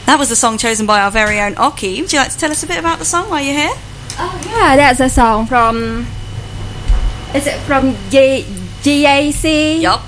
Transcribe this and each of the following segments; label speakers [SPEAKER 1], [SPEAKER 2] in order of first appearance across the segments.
[SPEAKER 1] That was the song chosen by our very own Oki. Would you like to tell us a bit about the song while you're here?
[SPEAKER 2] Oh yeah, that's a song from. Is it from GAC?
[SPEAKER 1] Yup.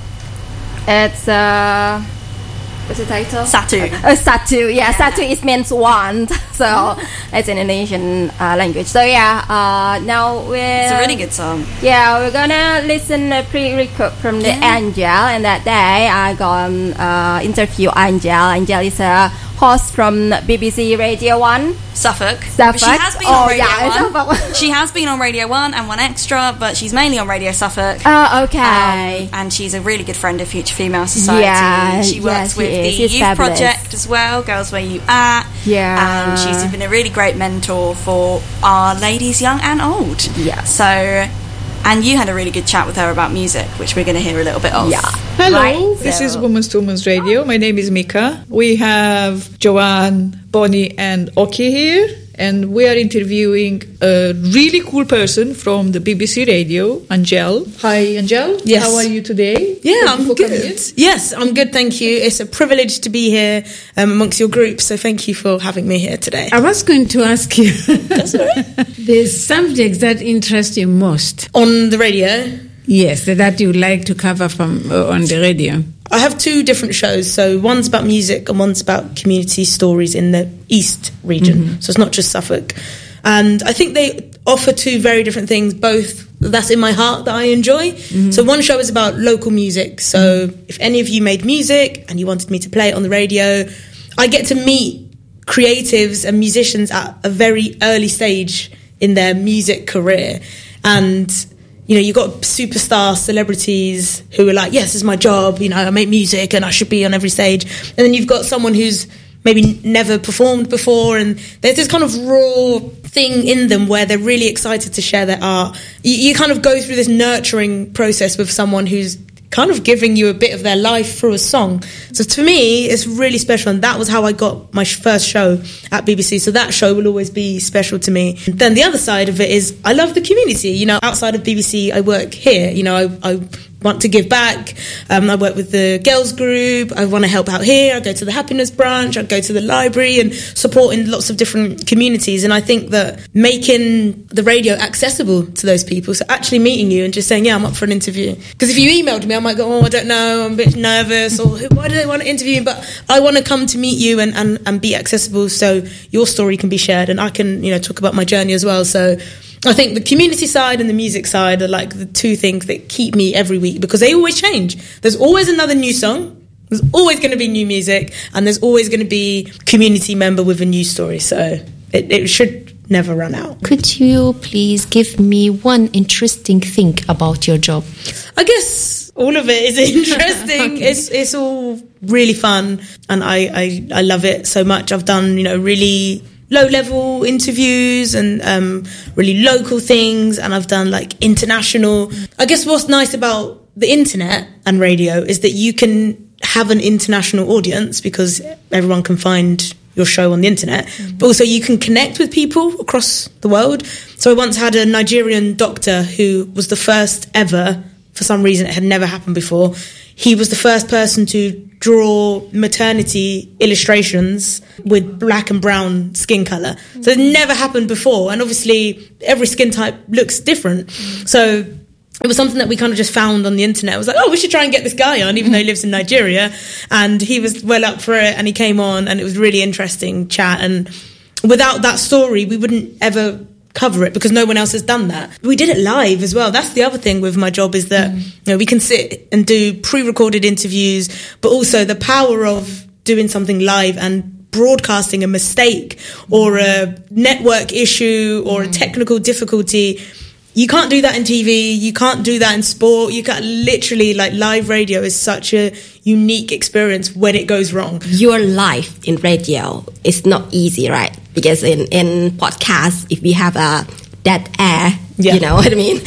[SPEAKER 2] It's what's the title?
[SPEAKER 1] Satu.
[SPEAKER 2] Satu. Yeah, Satu is means one. So it's an Indonesian language. So yeah, now
[SPEAKER 1] it's a really good song.
[SPEAKER 2] Yeah, we're gonna listen a pre-record from the Angel, and that day I gonna interview Angel. Angel is a host from BBC Radio 1
[SPEAKER 1] Suffolk.
[SPEAKER 2] She
[SPEAKER 1] has been on Radio
[SPEAKER 2] 1.
[SPEAKER 1] She has been on Radio 1 and 1 Extra, but she's mainly on Radio Suffolk.
[SPEAKER 2] Oh, okay.
[SPEAKER 1] And she's a really good friend of Future Female Society.
[SPEAKER 2] Yeah,
[SPEAKER 1] she works with the
[SPEAKER 2] She's
[SPEAKER 1] Youth
[SPEAKER 2] fabulous.
[SPEAKER 1] Project as well, Girls Where You At.
[SPEAKER 2] Yeah.
[SPEAKER 1] And she's been a really great mentor for our ladies young and old.
[SPEAKER 2] Yeah.
[SPEAKER 1] So... And you had a really good chat with her about music, which we're going to hear a little bit of.
[SPEAKER 2] Yeah.
[SPEAKER 3] Hello,
[SPEAKER 2] Right,
[SPEAKER 3] this is Women's to Women's Radio. My name is Mika. We have Joanne, Bonnie and Oki here. And we are interviewing a really cool person from the BBC Radio, Angel. Hi, Angel.
[SPEAKER 4] Yes.
[SPEAKER 3] How are you today?
[SPEAKER 4] Yeah,
[SPEAKER 3] Thank you
[SPEAKER 4] I'm
[SPEAKER 3] for coming
[SPEAKER 4] good.
[SPEAKER 3] in.
[SPEAKER 4] Yes, I'm good, thank you. It's a privilege to be here amongst your group, so thank you for having me here today.
[SPEAKER 5] I was going to ask you
[SPEAKER 4] That's all right.
[SPEAKER 5] the subjects that interest you most.
[SPEAKER 4] On the radio,
[SPEAKER 5] Yes, that you like to cover from on the radio.
[SPEAKER 4] I have two different shows. So one's about music and one's about community stories in the East region. So it's not just Suffolk. And I think they offer two very different things, both that's in my heart that I enjoy. So one show is about local music. So if any of you made music and you wanted me to play it on the radio, I get to meet creatives and musicians at a very early stage in their music career. And you know, you've got superstar celebrities who are like, yes, this is my job, you know, I make music and I should be on every stage. And then you've got someone who's maybe never performed before, and there's this kind of raw thing in them where they're really excited to share their art. You kind of go through this nurturing process with someone who's kind of giving you a bit of their life through a song. So to me, it's really special, and that was how I got my first show at BBC. So that show will always be special to me. Then the other side of it is I love the community. You know, outside of BBC, I work here. You know, I want to give back. I work with the girls group. I want to help out here. I go to the happiness branch. I go to the library and support in lots of different communities. And I think that making the radio accessible to those people, so actually meeting you and just saying, yeah, I'm up for an interview. Because if you emailed me, I might go, oh, I don't know, I'm a bit nervous, or why do they want to interview me? But I want to come to meet you and be accessible so your story can be shared and I can, you know, talk about my journey as well. So I think the community side and the music side are like the two things that keep me every week, because they always change. There's always another new song, there's always going to be new music, and there's always going to be a community member with a new story. So it should never run out.
[SPEAKER 6] Could you please give me one interesting thing about your job?
[SPEAKER 4] I guess all of it is interesting.
[SPEAKER 6] Okay.
[SPEAKER 4] It's all really fun, and I love it so much. I've done, you know, really low-level interviews and really local things, and I've done like international. I guess what's nice about the internet and radio is that you can have an international audience because everyone can find your show on the internet, but also you can connect with people across the world. So I once had a Nigerian doctor who was the first ever, for some reason it had never happened before, he was the first person to draw maternity illustrations with black and brown skin colour. So it never happened before. And obviously every skin type looks different. So it was something that we kind of just found on the internet. It was like, oh, we should try and get this guy on, even though he lives in Nigeria. And he was well up for it, and he came on, and it was really interesting chat. And without that story, we wouldn't ever cover it because no one else has done that. We did it live as well. That's the other thing with my job, is that you know, we can sit and do pre-recorded interviews, but also the power of doing something live and broadcasting a mistake or a network issue or a technical difficulty. You can't do that in TV, you can't do that in sport, you can't, literally, like, live radio is such a unique experience when it goes wrong.
[SPEAKER 2] Your life in radio is not easy, right? Because in podcasts, if we have a dead air, you know what I mean?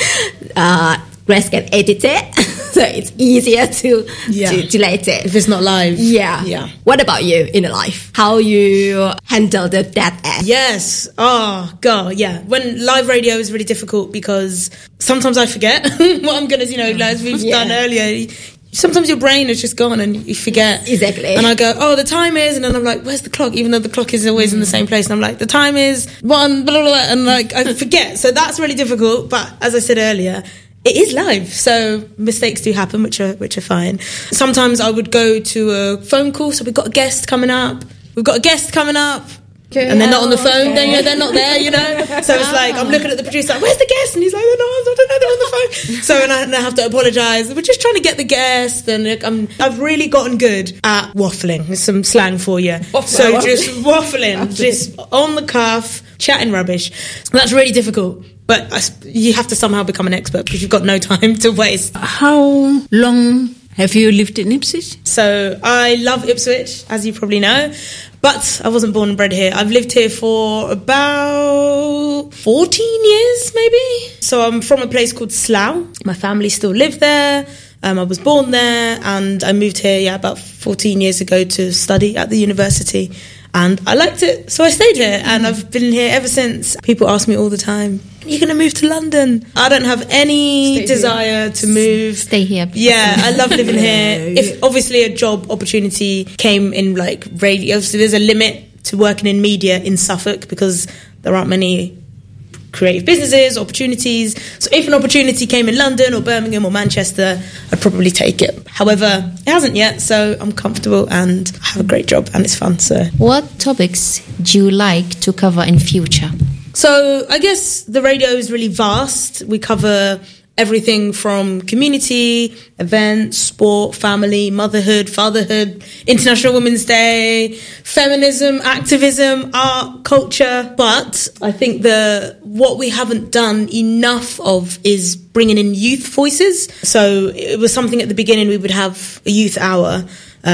[SPEAKER 2] Grace can edit it, so it's easier to delete it.
[SPEAKER 4] If it's not live.
[SPEAKER 2] Yeah. What about you in life? How you handle the dead air?
[SPEAKER 4] Yes. Oh, God, yeah. When live radio is really difficult because sometimes I forget what I'm going to, you know, like as we've done earlier, sometimes your brain is just gone and you forget.
[SPEAKER 2] Exactly.
[SPEAKER 4] And I go, oh, the time is, and then I'm like, where's the clock? Even though the clock is always in the same place. And I'm like, the time is 1, blah, blah, blah, and like, I forget. So that's really difficult. But as I said earlier, it is live, so mistakes do happen, which are fine. Sometimes I would go to a phone call, so we've got a guest coming up. And they're not on the phone, then they're not there, So it's like, I'm looking at the producer, like, where's the guest? And he's like, I don't know, they're on the phone. So and I have to apologise. We're just trying to get the guest, and I've really gotten good at waffling. There's some slang for you. So just waffling, just on the cuff, chatting rubbish. That's really difficult. But you have to somehow become an expert because you've got no time to waste.
[SPEAKER 5] How long have you lived in Ipswich?
[SPEAKER 4] So I love Ipswich, as you probably know, but I wasn't born and bred here. I've lived here for about 14 years, maybe. So I'm from a place called Slough. My family still live there. I was born there, and I moved here, about 14 years ago to study at the university. And I liked it, so I stayed here, and I've been here ever since. People ask me all the time, you're going to move to London? I don't have any desire to move.
[SPEAKER 6] Stay here.
[SPEAKER 4] Yeah, I love living here. If obviously a job opportunity came in like radio, obviously there's a limit to working in media in Suffolk because there aren't many creative businesses, opportunities. So if an opportunity came in London or Birmingham or Manchester, I'd probably take it. However, it hasn't yet, so I'm comfortable and I have a great job and it's fun. So,
[SPEAKER 6] what topics do you like to cover in future?
[SPEAKER 4] So I guess the radio is really vast. We cover everything from community, events, sport, family, motherhood, fatherhood, International Women's Day, feminism, activism, art, culture. But I think what we haven't done enough of is bringing in youth voices. So it was something at the beginning, we would have a youth hour,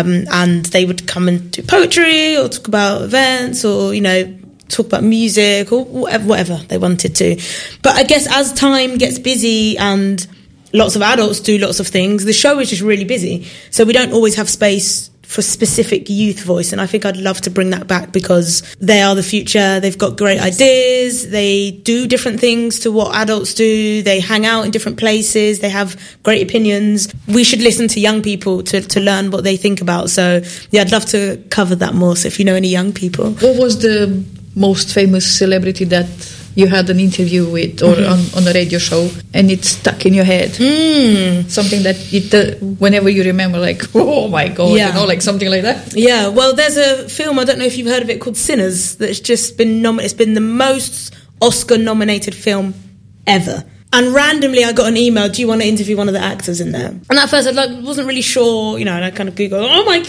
[SPEAKER 4] and they would come and do poetry or talk about events or, talk about music or whatever they wanted to. But I guess as time gets busy and lots of adults do lots of things, the show is just really busy. So we don't always have space for specific youth voice. And I think I'd love to bring that back because they are the future. They've got great ideas. They do different things to what adults do. They hang out in different places. They have great opinions. We should listen to young people to learn what they think about. So yeah, I'd love to cover that more. So if you know any young people.
[SPEAKER 3] What was the most famous celebrity that you had an interview with or on a radio show and it's stuck in your head? Something that whenever you remember, like, oh my God, like something like that?
[SPEAKER 4] Yeah, well, there's a film, I don't know if you've heard of it, called Sinners, that's just been it's been the most Oscar-nominated film ever. And randomly I got an email, do you want to interview one of the actors in there? And at first I wasn't really sure, and I kind of Googled, oh my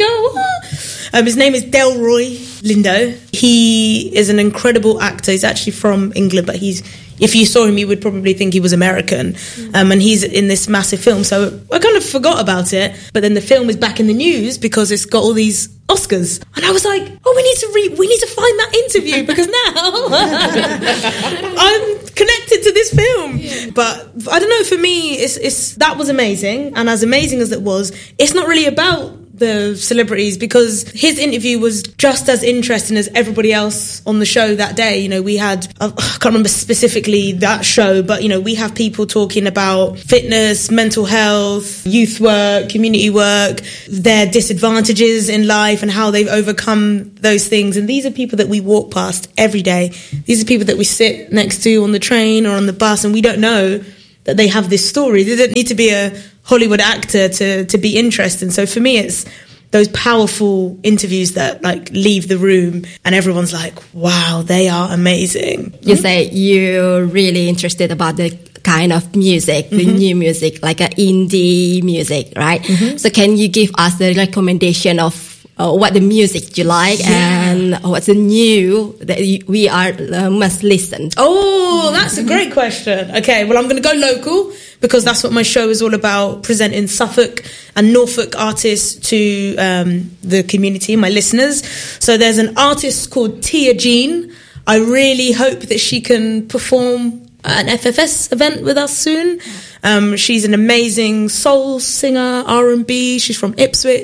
[SPEAKER 4] God. His name is Delroy Lindo. He is an incredible actor. He's actually from England, but if you saw him, you would probably think he was American. And he's in this massive film. So I kind of forgot about it. But then the film is back in the news because it's got all these Oscars. And I was like, oh, we need to find that interview because now I'm connected to this film. Yeah. But I don't know, for me, that was amazing. And as amazing as it was, it's not really about the celebrities because his interview was just as interesting as everybody else on the show that day. We had, I can't remember specifically that show, but we have people talking about fitness, mental health, youth work, community work, their disadvantages in life and how they've overcome those things. And these are people that we walk past every day. These are people that we sit next to on the train or on the bus, and we don't know that they have this story. They don't need to be a Hollywood actor to be interesting. So for me, it's those powerful interviews that leave the room and everyone's like, wow, they are amazing.
[SPEAKER 2] You say you're really interested about the kind of music, the new music, like indie music, right? So can you give us the recommendation of what the music you like and what's the new that we must listen?
[SPEAKER 4] Oh, that's a great question. Okay, well, I'm going to go local because that's what my show is all about, presenting Suffolk and Norfolk artists to the community, my listeners. So there's an artist called Tia Jean. I really hope that she can perform at an FFS event with us soon. She's an amazing soul singer, R&B. She's from Ipswich.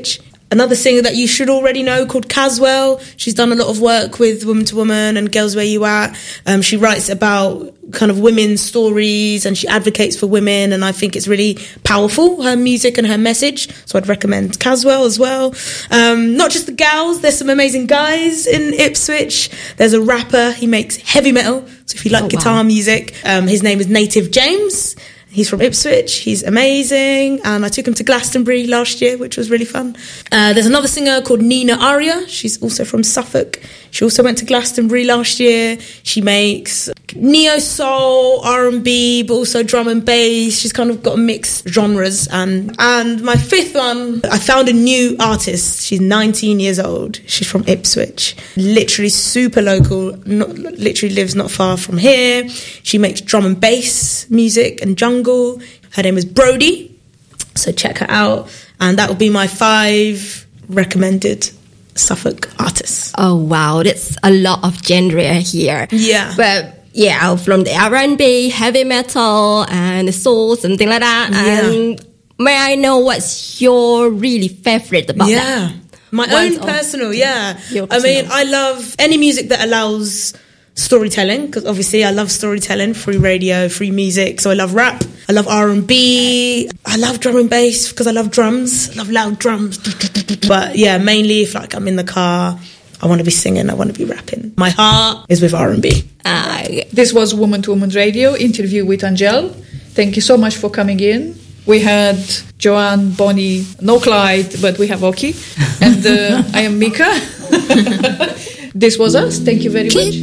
[SPEAKER 4] another singer that you should already know called Caswell. She's done a lot of work with Woman to Woman and Girls Where You At. She writes about kind of women's stories and she advocates for women, and I think it's really powerful, her music and her message. So I'd recommend Caswell as well. Not just the gals, there's some amazing guys in Ipswich. There's a rapper, he makes heavy metal. So if you like guitar music, his name is Native James. He's from Ipswich. He's amazing. And I took him to Glastonbury last year, which was really fun. There's another singer called Nina Aria. She's also from Suffolk. She also went to Glastonbury last year. She makes neo-soul, R&B, but also drum and bass. She's kind of got mixed genres. And my fifth one, I found a new artist. She's 19 years old. She's from Ipswich. Literally super local. Literally lives not far from here. She makes drum and bass music and jungle. Her name is Brody, so check her out. And that will be my 5 recommended Suffolk artists.
[SPEAKER 2] Oh wow, that's a lot of genre here.
[SPEAKER 4] Yeah.
[SPEAKER 2] But yeah, from the R&B, heavy metal, and soul, something like that.
[SPEAKER 4] Yeah.
[SPEAKER 2] And may I know what's your really favorite about that?
[SPEAKER 4] My own personal,
[SPEAKER 2] Your
[SPEAKER 4] I mean,
[SPEAKER 2] personal.
[SPEAKER 4] I love any music that allows storytelling, because obviously I love storytelling through radio, through music. So I love rap, I love R&B, I love drum and bass because I love drums, I love loud drums. But yeah, mainly if like I'm in the car, I want to be singing, I want to be rapping. My heart is with R&B.
[SPEAKER 3] This was Woman to Woman Radio interview with Angel. Thank you so much for coming in. We had Joanne, Bonnie, no Clyde, but we have Oki. And I am Mika. This was us. Thank you very much.